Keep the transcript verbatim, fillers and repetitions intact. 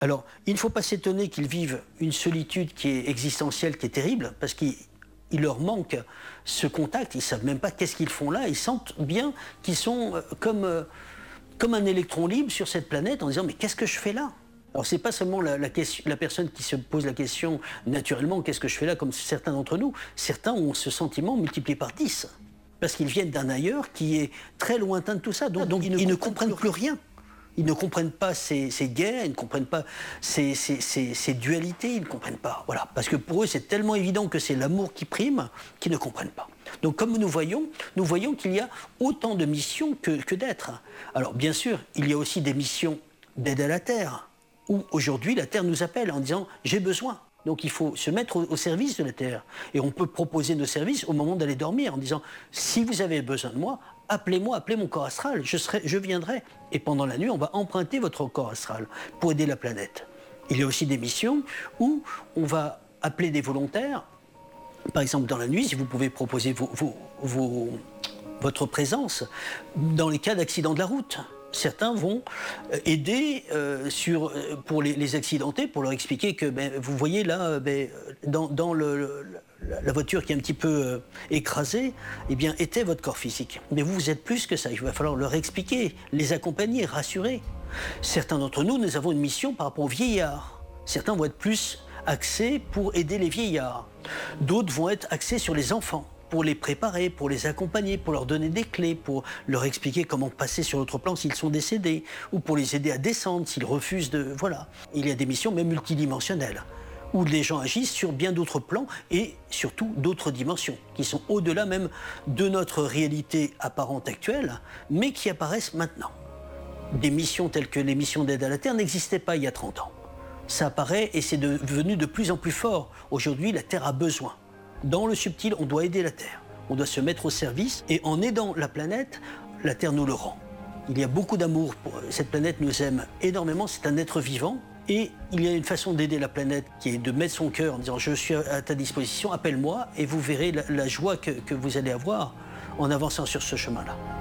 Alors, il ne faut pas s'étonner qu'ils vivent une solitude qui est existentielle, qui est terrible, parce qu'il il leur manque ce contact, ils ne savent même pas qu'est-ce qu'ils font là, ils sentent bien qu'ils sont euh, comme, euh, comme un électron libre sur cette planète en disant « mais qu'est-ce que je fais là ?» Alors, ce n'est pas seulement la, la, question, la personne qui se pose la question naturellement « qu'est-ce que je fais là ?» comme certains d'entre nous. Certains ont ce sentiment multiplié par dix, parce qu'ils viennent d'un ailleurs qui est très lointain de tout ça, donc, donc ils, ne, ils ne comprennent plus rien. Ils ne comprennent pas ces, ces guerres, ils ne comprennent pas ces, ces, ces, ces dualités, ils ne comprennent pas. Voilà. Parce que pour eux, c'est tellement évident que c'est l'amour qui prime qu'ils ne comprennent pas. Donc comme nous voyons, nous voyons qu'il y a autant de missions que, que d'êtres. Alors bien sûr, il y a aussi des missions d'aide à la Terre, où aujourd'hui la Terre nous appelle en disant « j'ai besoin ». Donc il faut se mettre au, au service de la Terre. Et on peut proposer nos services au moment d'aller dormir en disant « si vous avez besoin de moi, appelez-moi, appelez mon corps astral, je, serai, je viendrai. » Et pendant la nuit, on va emprunter votre corps astral pour aider la planète. Il y a aussi des missions où on va appeler des volontaires. Par exemple, dans la nuit, si vous pouvez proposer vos, vos, vos, votre présence dans les cas d'accident de la route. Certains vont aider euh, sur, pour les, les accidentés, pour leur expliquer que, ben, vous voyez là, ben, dans, dans le, le, la voiture qui est un petit peu euh, écrasée, eh bien, était votre corps physique. Mais vous, vous êtes plus que ça. Il va falloir leur expliquer, les accompagner, rassurer. Certains d'entre nous, nous avons une mission par rapport aux vieillards. Certains vont être plus axés pour aider les vieillards. D'autres vont être axés sur les enfants, pour les préparer, pour les accompagner, pour leur donner des clés, pour leur expliquer comment passer sur l'autre plan s'ils sont décédés, ou pour les aider à descendre s'ils refusent de... Voilà. Il y a des missions même multidimensionnelles, où les gens agissent sur bien d'autres plans et surtout d'autres dimensions, qui sont au-delà même de notre réalité apparente actuelle, mais qui apparaissent maintenant. Des missions telles que les missions d'aide à la Terre n'existaient pas il y a trente ans. Ça apparaît et c'est devenu de plus en plus fort. Aujourd'hui, la Terre a besoin. Dans le subtil, on doit aider la Terre. On doit se mettre au service et en aidant la planète, la Terre nous le rend. Il y a beaucoup d'amour. Cette planète nous aime énormément. C'est un être vivant. Et il y a une façon d'aider la planète qui est de mettre son cœur en disant « je suis à ta disposition, appelle-moi » et vous verrez la, la joie que, que vous allez avoir en avançant sur ce chemin-là.